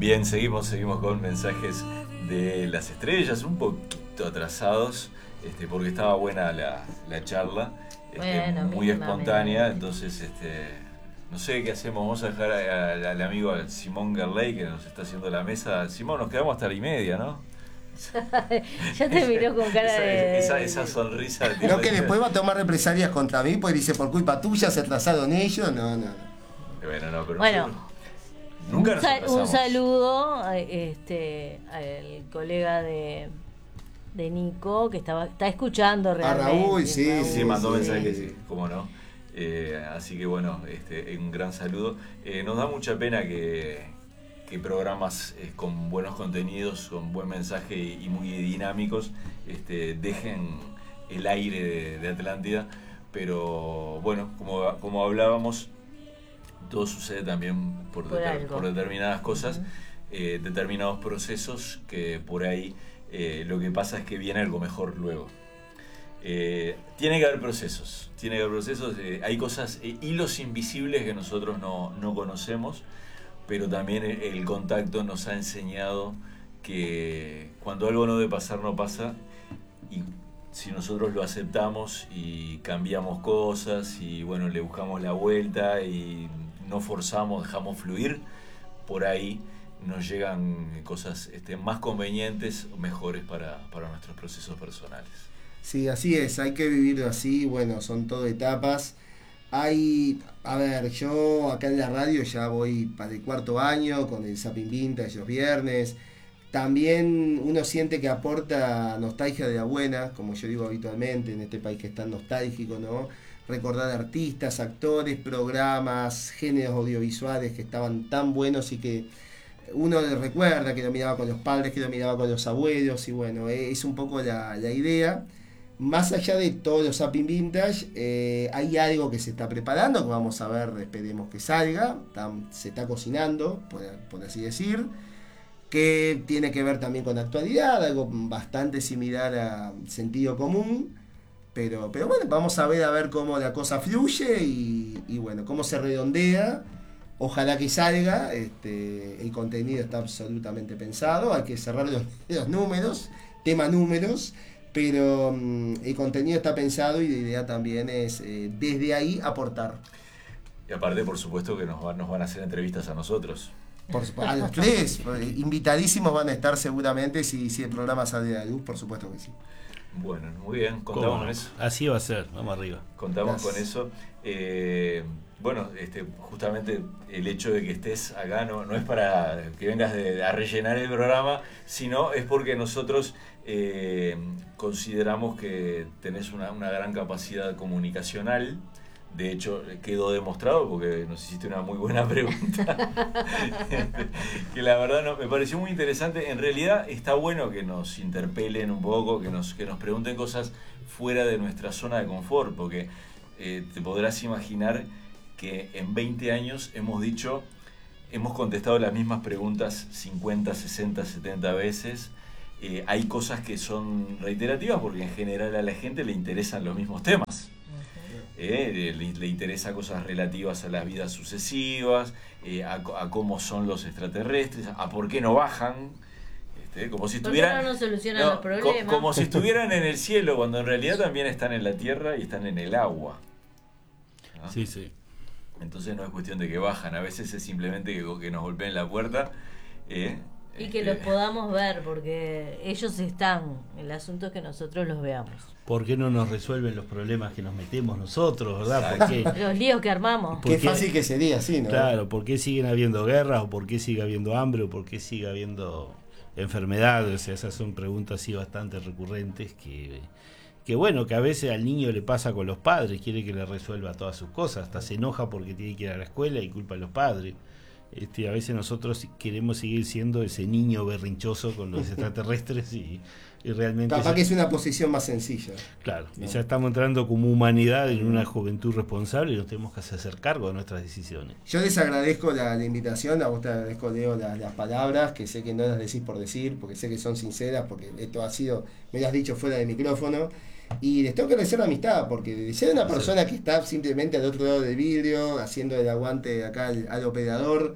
Bien, seguimos con mensajes de las estrellas, un poquito atrasados, porque estaba buena la charla, Bueno, muy espontánea, entonces no sé qué hacemos, vamos a dejar al amigo Simón Gerley que nos está haciendo la mesa. Simón, nos quedamos hasta la 1:30, ¿no? Ya te miró con cara esa sonrisa. No, que después va a tomar represalias contra mí, pues dice, por culpa tuya se atrasaron ellos. No. Bueno, no, pero bueno, nunca nos atrasamos. Un saludo al colega de Nico, que está escuchando realmente. A Raúl, sí, mandó mensajes, sí, cómo no. Así que bueno, un gran saludo. Nos da mucha pena que programas con buenos contenidos, con buen mensaje y muy dinámicos dejen el aire de Atlántida, pero bueno, como hablábamos, todo sucede también por determinadas cosas, determinados procesos que por ahí lo que pasa es que viene algo mejor luego. Tiene que haber procesos, hay cosas, hilos invisibles que nosotros no conocemos, pero también el contacto nos ha enseñado que cuando algo no debe pasar, no pasa, y si nosotros lo aceptamos y cambiamos cosas y bueno, le buscamos la vuelta y no forzamos, dejamos fluir, por ahí nos llegan cosas más convenientes, mejores para nuestros procesos personales. Sí, así es, hay que vivirlo así, bueno, son todo etapas. Yo acá en la radio ya voy para el 4º año con el Zapping Vintage los viernes. También uno siente que aporta nostalgia de la buena, como yo digo habitualmente, en este país que es tan nostálgico, ¿no? Recordar artistas, actores, programas, géneros audiovisuales que estaban tan buenos y que uno les recuerda, que lo miraba con los padres, que lo miraba con los abuelos, y bueno, es un poco la idea. Más allá de todos los Zapping Vintage, hay algo que se está preparando, que vamos a ver, esperemos que salga, se está cocinando, por así decir, que tiene que ver también con actualidad, algo bastante similar a Sentido Común, pero bueno, vamos a ver cómo la cosa fluye y bueno, cómo se redondea. Ojalá que salga, el contenido está absolutamente pensado, hay que cerrar los números, tema números, pero el contenido está pensado y la idea también es desde ahí aportar. Y aparte, por supuesto, que nos van a hacer entrevistas a nosotros. A los tres, invitadísimos van a estar seguramente si el programa sale a la luz, por supuesto que sí. Bueno, muy bien, contamos con eso. Así va a ser, vamos arriba. Contamos con eso. Bueno, justamente el hecho de que estés acá no es para que vengas a rellenar el programa, sino es porque nosotros consideramos que tenés una gran capacidad comunicacional. De hecho, quedó demostrado porque nos hiciste una muy buena pregunta que la verdad me pareció muy interesante. En realidad está bueno que nos interpelen un poco, que nos pregunten cosas fuera de nuestra zona de confort, porque te podrás imaginar que en 20 años hemos contestado las mismas preguntas 50, 60, 70 veces. Hay cosas que son reiterativas porque en general a la gente le interesan los mismos temas. Le interesa cosas relativas a las vidas sucesivas, a cómo son los extraterrestres, a por qué no bajan, como si estuvieran, no solucionan los problemas. Como si estuvieran en el cielo, cuando en realidad también están en la tierra y están en el agua, ¿no? Sí, sí. Entonces no es cuestión de que bajan, a veces es simplemente que nos golpeen la puerta. Y que los podamos ver, porque ellos están, el asunto es que nosotros los veamos. ¿Por qué no nos resuelven los problemas que nos metemos nosotros, verdad? ¿Por qué? Los líos que armamos. Qué fácil que sería, sí, ¿no? Claro, ¿por qué siguen habiendo guerras? ¿O por qué sigue habiendo hambre? ¿O por qué sigue habiendo enfermedades? O sea, esas son preguntas así bastante recurrentes que bueno, que a veces al niño le pasa con los padres, quiere que le resuelva todas sus cosas, hasta se enoja porque tiene que ir a la escuela y culpa a los padres. A veces nosotros queremos seguir siendo ese niño berrinchoso con los extraterrestres y realmente... Capaz que es una posición más sencilla. Claro, ¿no? Y ya estamos entrando como humanidad en una juventud responsable y nos tenemos que hacer cargo de nuestras decisiones. Yo les agradezco la invitación, a vos te agradezco, Leo, las palabras, que sé que no las decís por decir, porque sé que son sinceras, porque esto me lo has dicho fuera de micrófono. Y les tengo que agradecer la amistad, porque de ser una persona que está simplemente al otro lado del vidrio, haciendo el aguante acá al operador,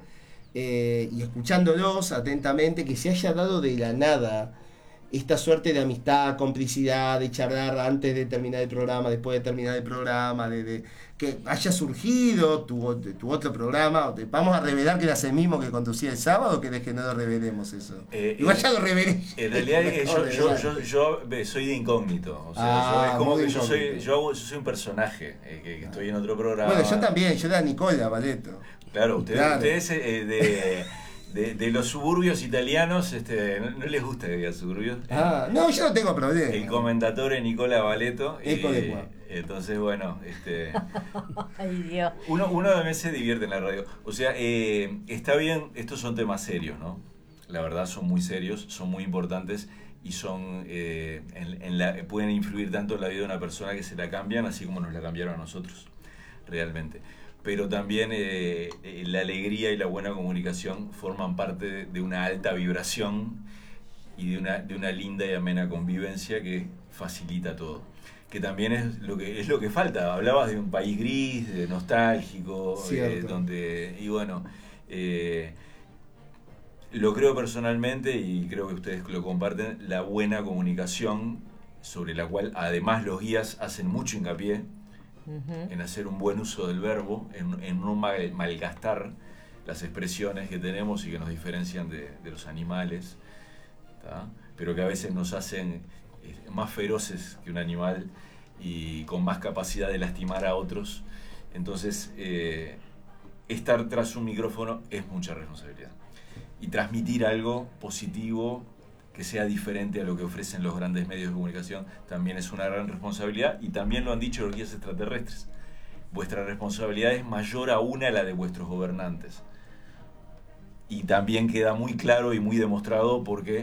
y escuchándolos atentamente, que se haya dado de la nada esta suerte de amistad, complicidad, de charlar antes de terminar el programa, después de terminar el programa, de que haya surgido tu otro programa. Vamos a revelar que eras el mismo que conducía el sábado, ¿querés que no lo revelemos eso? Igual ya lo revelé. En realidad es que yo soy de incógnito. O sea, yo soy un personaje que estoy en otro programa. Bueno, yo también, yo era Nicola Valeto. Claro, ustedes de los suburbios italianos, ¿no les gusta que diga suburbios? No, yo no tengo problema. El commentatore Nicola Valeto. Ecco. Entonces, bueno, Ay, Dios. uno también se divierte en la radio. O sea, está bien, estos son temas serios, ¿no? La verdad son muy serios, son muy importantes y son pueden influir tanto en la vida de una persona que se la cambian, así como nos la cambiaron a nosotros, realmente. Pero también la alegría y la buena comunicación forman parte de una alta vibración y de una linda y amena convivencia que facilita todo. Que también es lo que falta. Hablabas de un país gris, de nostálgico, y bueno, lo creo personalmente y creo que ustedes lo comparten, la buena comunicación, sobre la cual además los guías hacen mucho hincapié, en hacer un buen uso del verbo, en no malgastar las expresiones que tenemos y que nos diferencian de los animales, ¿tá? Pero que a veces nos hacen más feroces que un animal y con más capacidad de lastimar a otros. Entonces, estar tras un micrófono es mucha responsabilidad. Y transmitir algo positivo que sea diferente a lo que ofrecen los grandes medios de comunicación también es una gran responsabilidad, y también lo han dicho los guías extraterrestres. Vuestra responsabilidad es mayor aún a la de vuestros gobernantes. Y también queda muy claro y muy demostrado porque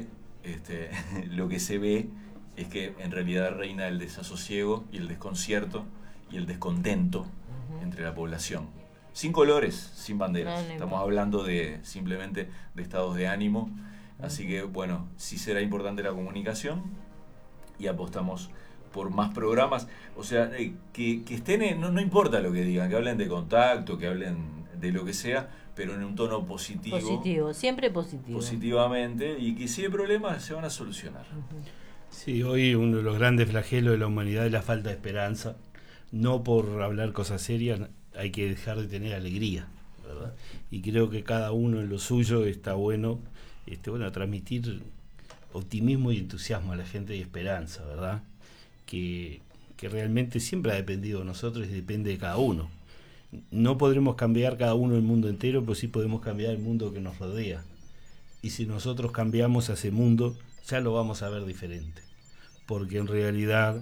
lo que se ve es que en realidad reina el desasosiego y el desconcierto y el descontento entre la población. Sin colores, sin banderas. Estamos hablando simplemente de estados de ánimo. Así que, bueno, sí será importante la comunicación y apostamos por más programas. O sea, que estén, no importa lo que digan, que hablen de contacto, que hablen de lo que sea, pero en un tono positivo. Positivo, siempre positivo. Positivamente, y que si hay problemas se van a solucionar. Sí, hoy uno de los grandes flagelos de la humanidad es la falta de esperanza. No por hablar cosas serias hay que dejar de tener alegría, ¿verdad? Y creo que cada uno en lo suyo está bueno, transmitir optimismo y entusiasmo a la gente y esperanza, ¿verdad? Que realmente siempre ha dependido de nosotros y depende de cada uno. No podremos cambiar cada uno el mundo entero, pero sí podemos cambiar el mundo que nos rodea. Y si nosotros cambiamos a ese mundo, ya lo vamos a ver diferente. Porque en realidad,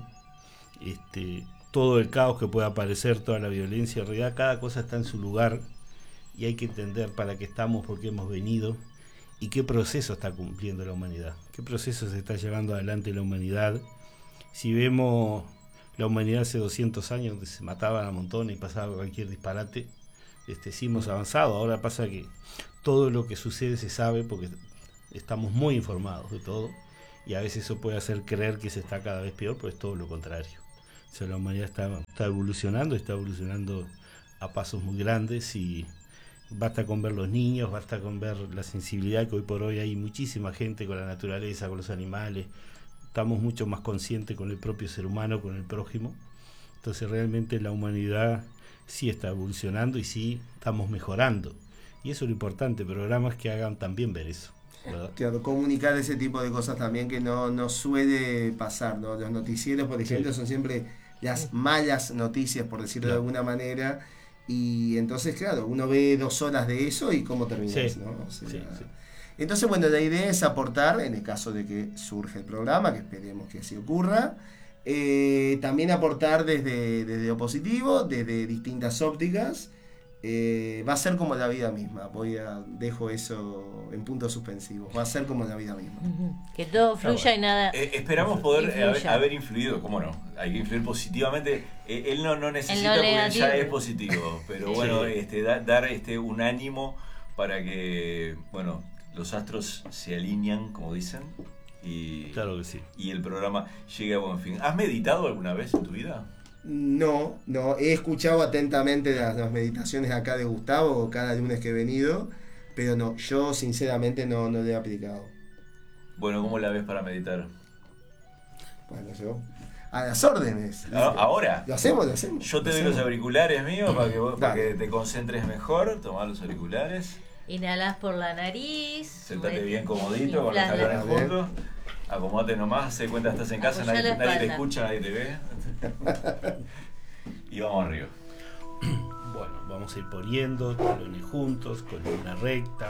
todo el caos que pueda aparecer, toda la violencia, en realidad cada cosa está en su lugar y hay que entender para qué estamos, por qué hemos venido y qué proceso está cumpliendo la humanidad, qué proceso se está llevando adelante la humanidad. Si vemos la humanidad hace 200 años, donde se mataban a montones y pasaba cualquier disparate, sí hemos avanzado. Ahora pasa que todo lo que sucede se sabe porque estamos muy informados de todo, y a veces eso puede hacer creer que se está cada vez peor, pero es todo lo contrario. O sea, la humanidad está evolucionando a pasos muy grandes, y basta con ver los niños, basta con ver la sensibilidad que hoy por hoy hay muchísima gente con la naturaleza, con los animales. Estamos mucho más conscientes con el propio ser humano, con el prójimo. Entonces realmente la humanidad sí está evolucionando y sí estamos mejorando. Y eso es lo importante, programas que hagan también ver eso, ¿verdad? Claro, comunicar ese tipo de cosas también que no suele pasar, ¿no? Los noticieros, por ejemplo, son siempre las malas noticias, por decirlo de alguna manera. Y entonces, claro, uno ve 2 horas de eso y cómo terminas, ¿no? O sea, entonces, bueno, la idea es aportar, en el caso de que surge el programa, que esperemos que así ocurra, también aportar desde lo positivo, desde distintas ópticas. Va a ser como la vida misma. Dejo eso en puntos suspensivos. Va a ser como la vida misma. Que todo fluya y nada. Esperamos poder haber influido. ¿Cómo no? Hay que influir positivamente. Él no necesita porque ya es positivo. Pero bueno, dar un ánimo para que, bueno, los astros se alinean, como dicen. Y, claro que sí. Y el programa llegue a buen fin. ¿Has meditado alguna vez en tu vida? No, he escuchado atentamente las meditaciones acá de Gustavo cada lunes que he venido, pero no, yo sinceramente no lo he aplicado. Bueno, ¿cómo la ves para meditar? Bueno, yo a las órdenes. ¿Ahora? ¿Lo hacemos? Yo te doy los auriculares míos para que te concentres mejor. Tomá los auriculares. Inhalás por la nariz. Sentate bien comodito con los talones juntos. Acomódate nomás, se cuenta estás en casa, nadie te escucha, nadie te ve. Y vamos arriba. Bueno, vamos a ir poniendo talones juntos, columna recta.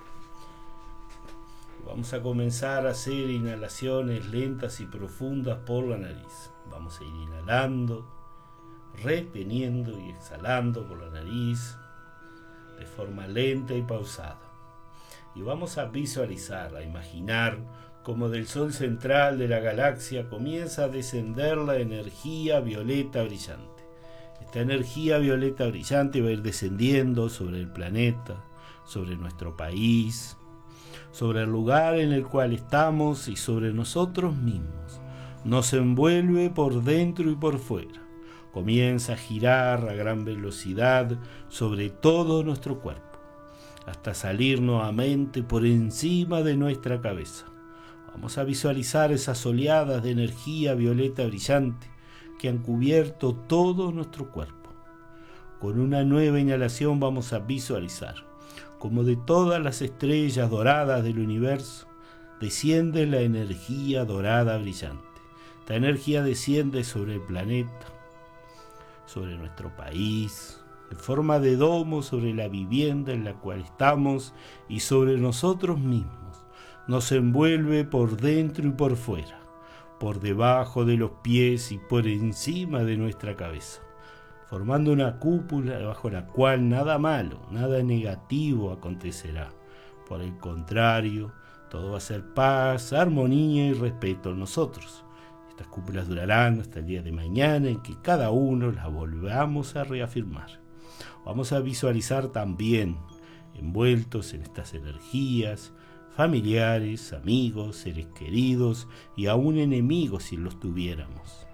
Vamos a comenzar a hacer inhalaciones lentas y profundas por la nariz. Vamos a ir inhalando, reteniendo y exhalando por la nariz de forma lenta y pausada. Y vamos a visualizar, a imaginar como del sol central de la galaxia comienza a descender la energía violeta brillante. Esta energía violeta brillante va a ir descendiendo sobre el planeta, sobre nuestro país, sobre el lugar en el cual estamos y sobre nosotros mismos. Nos envuelve por dentro y por fuera. Comienza a girar a gran velocidad sobre todo nuestro cuerpo, hasta salir nuevamente por encima de nuestra cabeza. Vamos a visualizar esas oleadas de energía violeta brillante que han cubierto todo nuestro cuerpo. Con una nueva inhalación vamos a visualizar como de todas las estrellas doradas del universo desciende la energía dorada brillante. Esta energía desciende sobre el planeta, sobre nuestro país, en forma de domo sobre la vivienda en la cual estamos y sobre nosotros mismos. Nos envuelve por dentro y por fuera, por debajo de los pies y por encima de nuestra cabeza, formando una cúpula bajo la cual nada malo, nada negativo acontecerá. Por el contrario, todo va a ser paz, armonía y respeto en nosotros. Estas cúpulas durarán hasta el día de mañana en que cada uno las volvamos a reafirmar. Vamos a visualizar también, envueltos en estas energías, familiares, amigos, seres queridos y aún enemigos si los tuviéramos.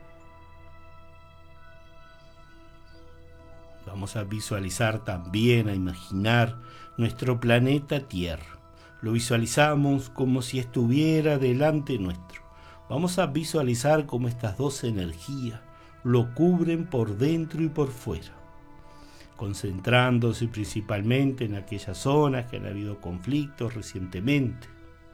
Vamos a visualizar también, a imaginar nuestro planeta Tierra. Lo visualizamos como si estuviera delante nuestro. Vamos a visualizar cómo estas dos energías lo cubren por dentro y por fuera, concentrándose principalmente en aquellas zonas que han habido conflictos recientemente.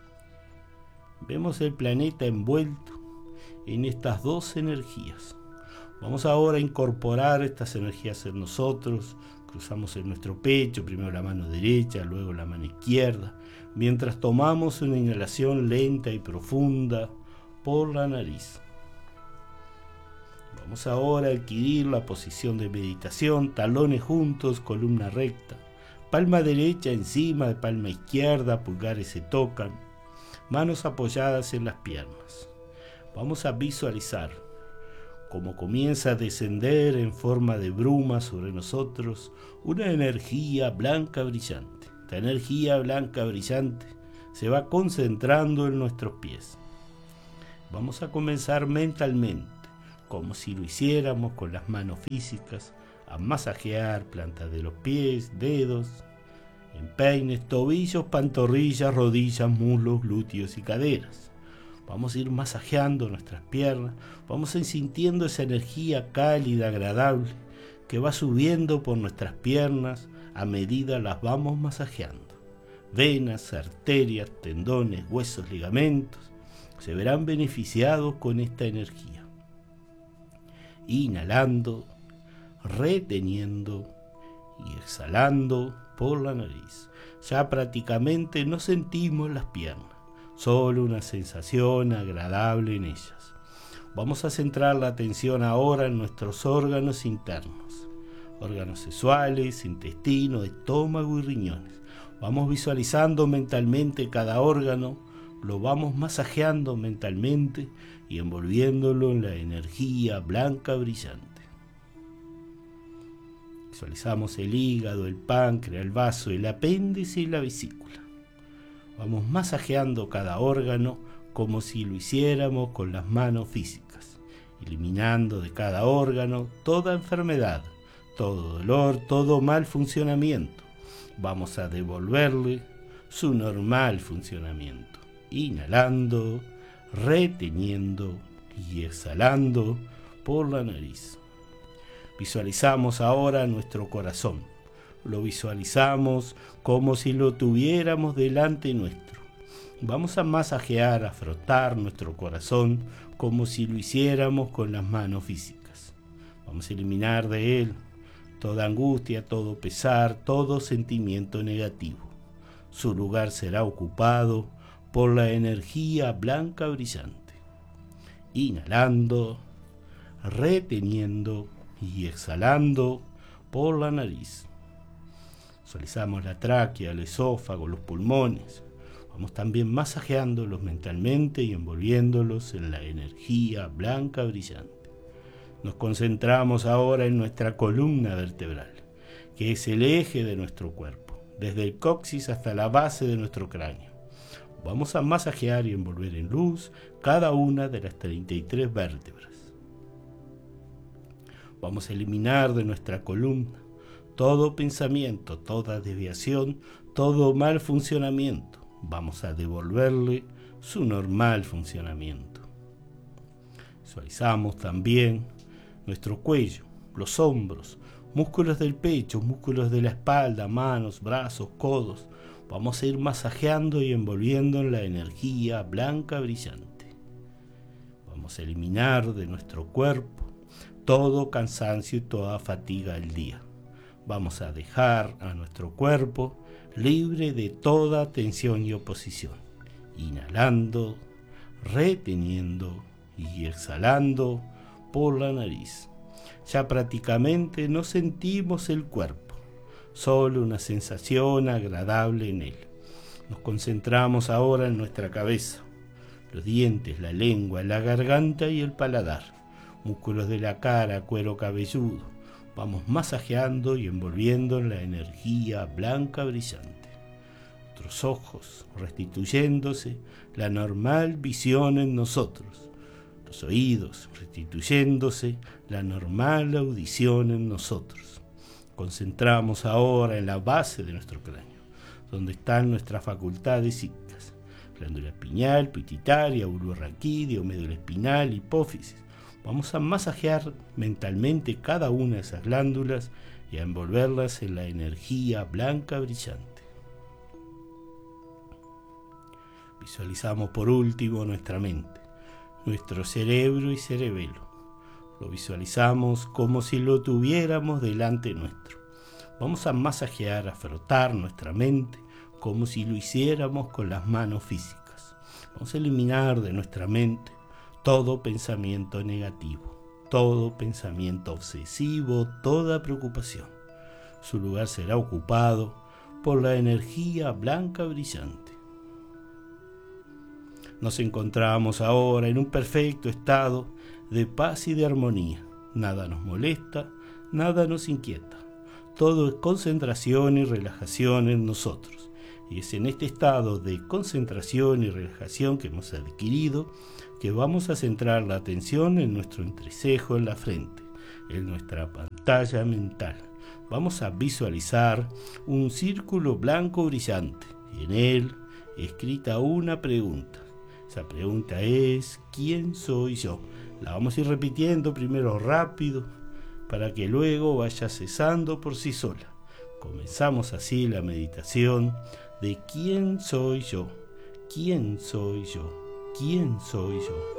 Vemos el planeta envuelto en estas dos energías. Vamos ahora a incorporar estas energías en nosotros. Cruzamos en nuestro pecho, primero la mano derecha, luego la mano izquierda, mientras tomamos una inhalación lenta y profunda por la nariz. Vamos ahora a adquirir la posición de meditación, talones juntos, columna recta, palma derecha encima de palma izquierda, pulgares se tocan, manos apoyadas en las piernas. Vamos a visualizar cómo comienza a descender en forma de bruma sobre nosotros una energía blanca brillante. Esta energía blanca brillante se va concentrando en nuestros pies. Vamos a comenzar mentalmente, como si lo hiciéramos con las manos físicas, a masajear plantas de los pies, dedos, empeines, tobillos, pantorrillas, rodillas, muslos, glúteos y caderas. Vamos a ir masajeando nuestras piernas, vamos a ir sintiendo esa energía cálida, agradable, que va subiendo por nuestras piernas a medida las vamos masajeando. Venas, arterias, tendones, huesos, ligamentos se verán beneficiados con esta energía. Inhalando, reteniendo y exhalando por la nariz. Ya prácticamente no sentimos las piernas, solo una sensación agradable en ellas. Vamos a centrar la atención ahora en nuestros órganos internos, órganos sexuales, intestino, estómago y riñones. Vamos visualizando mentalmente cada órgano, lo vamos masajeando mentalmente y envolviéndolo en la energía blanca brillante. Visualizamos el hígado, el páncreas, el vaso, el apéndice y la vesícula. Vamos masajeando cada órgano como si lo hiciéramos con las manos físicas, eliminando de cada órgano toda enfermedad, todo dolor, todo mal funcionamiento. Vamos a devolverle su normal funcionamiento, inhalando, reteniendo y exhalando por la nariz. Visualizamos ahora nuestro corazón. Lo visualizamos como si lo tuviéramos delante nuestro. Vamos a masajear, a frotar nuestro corazón como si lo hiciéramos con las manos físicas. Vamos a eliminar de él toda angustia, todo pesar, todo sentimiento negativo. Su lugar será ocupado por la energía blanca brillante. Inhalando, reteniendo y exhalando por la nariz. Visualizamos la tráquea, el esófago, los pulmones. Vamos también masajeándolos mentalmente y envolviéndolos en la energía blanca brillante. Nos concentramos ahora en nuestra columna vertebral, que es el eje de nuestro cuerpo, desde el coxis hasta la base de nuestro cráneo. Vamos a masajear y envolver en luz cada una de las 33 vértebras. Vamos a eliminar de nuestra columna todo pensamiento, toda desviación, todo mal funcionamiento. Vamos a devolverle su normal funcionamiento. Visualizamos también nuestro cuello, los hombros, músculos del pecho, músculos de la espalda, manos, brazos, codos. Vamos a ir masajeando y envolviendo en la energía blanca brillante. Vamos a eliminar de nuestro cuerpo todo cansancio y toda fatiga del día. Vamos a dejar a nuestro cuerpo libre de toda tensión y oposición. Inhalando, reteniendo y exhalando por la nariz. Ya prácticamente no sentimos el cuerpo, solo una sensación agradable en él. Nos concentramos ahora en nuestra cabeza, los dientes, la lengua, la garganta y el paladar, músculos de la cara, cuero cabelludo. Vamos masajeando y envolviendo en la energía blanca brillante. Nuestros ojos restituyéndose la normal visión en nosotros. Los oídos restituyéndose la normal audición en nosotros. Concentramos ahora en la base de nuestro cráneo, donde están nuestras facultades psíquicas: glándula pineal, pituitaria, bulbo raquídeo, médula espinal, hipófisis. Vamos a masajear mentalmente cada una de esas glándulas y a envolverlas en la energía blanca brillante. Visualizamos por último nuestra mente, nuestro cerebro y cerebelo. Lo visualizamos como si lo tuviéramos delante nuestro. Vamos a masajear, a frotar nuestra mente como si lo hiciéramos con las manos físicas. Vamos a eliminar de nuestra mente todo pensamiento negativo, todo pensamiento obsesivo, toda preocupación. Su lugar será ocupado por la energía blanca brillante. Nos encontramos ahora en un perfecto estado de paz y de armonía. Nada nos molesta, nada nos inquieta. Todo es concentración y relajación en nosotros. Y es en este estado de concentración y relajación que hemos adquirido que vamos a centrar la atención en nuestro entrecejo en la frente, en nuestra pantalla mental. Vamos a visualizar un círculo blanco brillante y en él escrita una pregunta. Esa pregunta es: ¿quién soy yo? La vamos a ir repitiendo primero rápido para que luego vaya cesando por sí sola. Comenzamos así la meditación de ¿quién soy yo? ¿Quién soy yo? ¿Quién soy yo?